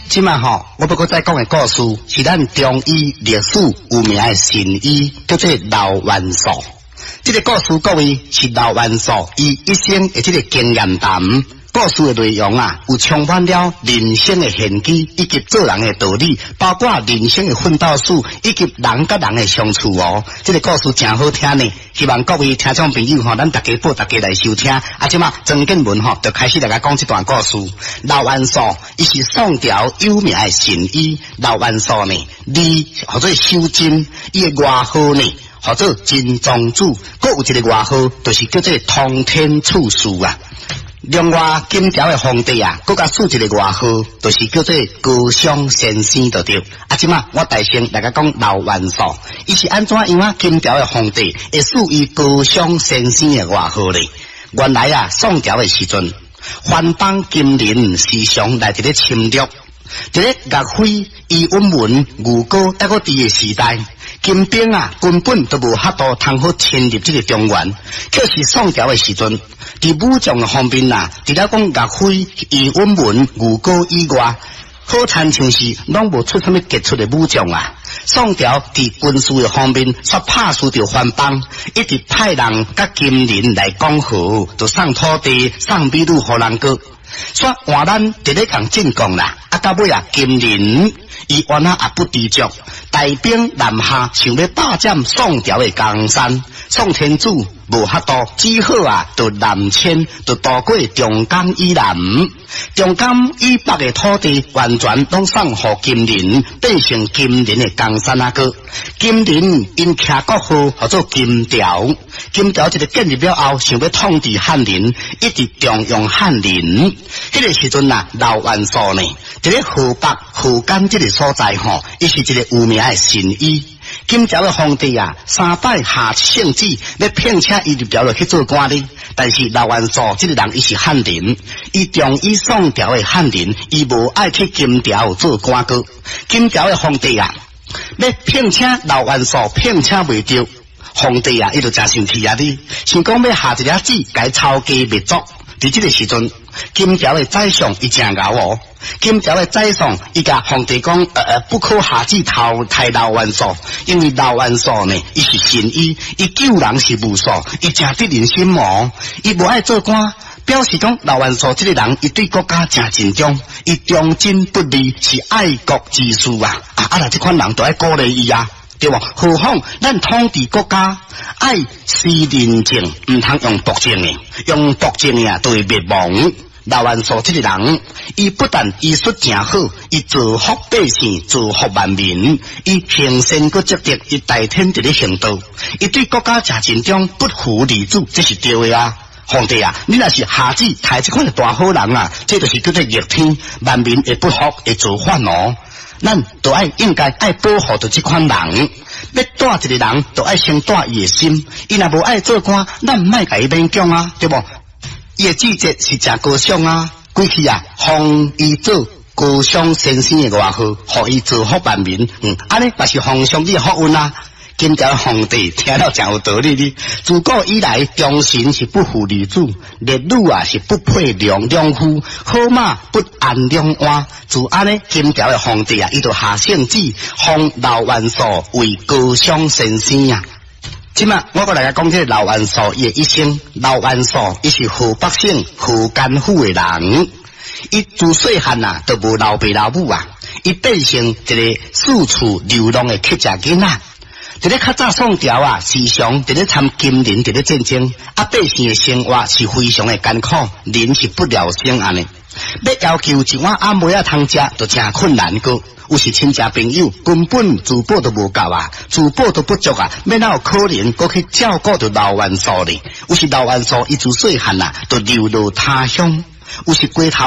即卖吼，我要搁再讲个故事，是咱中医历史有名的神医，叫做刘元素。这个故事各位是刘元素伊一生的这个经验谈。故事的内容啊，有充满了人生的玄机，以及做人的道理，包括人生的奋斗史，以及人甲人的相处哦。这个故事真好听呢，希望各位听众朋友吼，咱大家报大家来收听。即马曾建文吼，就开始来甲讲这段故事。刘元素，伊是宋朝有名的神医。刘元素呢，字或者修真，伊的外号呢，或者真宗主，佮有一个外号，就是叫做通天处士啊。另外，金朝的皇帝啊，佮甲赐一个外号，就是叫做高尚先生就对。即马我大声来甲讲刘元素，伊是安怎样啊？金朝的皇帝会赐伊高尚先生的外号咧？原来啊，宋朝的时阵，番邦金陵时常来伫咧侵略，伫咧岳飞、伊允文、吴哥还个伫的时代。金兵啊，根本都无法度通好侵入这个中原。可是宋朝的时阵，伫武将的方面啊，除了讲岳飞、伊允文、吴哥以外，好参像是拢无出什么杰出的武将啊。宋朝伫军事的方面，煞拍输着番邦，一直派人甲金陵来讲和，就送土地、送米路互人个。煞换咱伫咧共进攻啦，到尾啊，金陵伊原来也不知足，带兵南下，想要霸占宋朝的江山。宋天祖无法度，只好啊，就南迁，就渡过长江以南，长江以北的土地完全拢送互金陵，变成金陵的江山啊个。金陵因徛国号叫做金条，金条一个建立了后，想要统治翰林，一直重用翰林。迄个时阵啊，刘元素呢，伫咧河北河间这个所在吼，伊是一个有名的神医。金朝的皇帝啊，三拜下圣旨，要聘请伊入朝落去做官哩。但是刘元素这个人，伊是翰林，伊重以宋朝的翰林，伊无爱去金朝做官个。金朝的皇帝啊，要聘请刘元素，聘请袂着，皇帝啊，伊就真生气啊！你想讲要下一个旨，该抄家灭族。伫这个时阵，金朝的宰相伊真牛哦。金朝的宰相伊甲皇帝讲，不可下旨抬刘元素，因为刘元素呢，伊是神医，伊救人是无数，伊真得人心哦。伊无爱做官，表示讲刘元素这个人，伊对国家真尽忠，伊忠贞不二，是爱国之士啊！啦，这款人都爱鼓励伊啊。对吧？何况咱统治国家爱施仁政，唔通用毒政的，用毒政的啊，就会灭亡。刘元素这个人，伊不但医术真好，伊造福百姓，造福万民，伊行善个积德，伊代天伫咧行道，伊对国家真尽忠，不负礼主，这是对的啊。皇帝啊，你若是下旨抬这款的大好人啊，这就是叫做逆天，万民会不服，会造反哦。咱都应该爱保护着这款人，要带一个人，都爱先带伊的心。伊若无爱做官，咱莫甲伊勉强啊，对不？伊的志节是真高尚啊，过去啊，封伊做高尚先生的外号，互伊造福万民。安尼嘛是皇上你的福运啊。金朝皇帝听了真有道理哩。自古以来，忠臣是不负礼主，烈女啊是不配良夫，好马不安良鞍。自安尼，金朝的皇帝啊，伊就下圣旨，封刘元素为高尚先生啊。即马我过来讲这个刘元素伊的一生。刘元素伊是河北省河间府的人，伊自细汉啊都无老爸老母啊，伊变成一个四处流浪的乞食囡仔。伫咧较早宋朝啊，时常伫咧参金陵伫咧战争，百姓的生活是非常的艰苦，人是不了生安尼。要求一碗暗糜通食，就真困难个。有时亲戚朋友根本自保都无够啊，自保都不足啊，要哪有可能搁去照顾着刘元素呢？有时刘元素伊自细汉啊，就流落他乡，有时街头